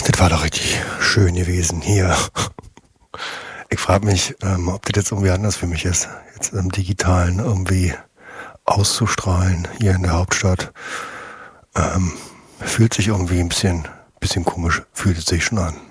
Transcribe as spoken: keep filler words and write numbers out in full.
Das war doch richtig schön gewesen hier. Ich frage mich, ähm, ob das jetzt irgendwie anders für mich ist, jetzt im Digitalen irgendwie auszustrahlen hier in der Hauptstadt. Ähm, fühlt sich irgendwie ein bisschen, bisschen komisch, fühlt es sich schon an.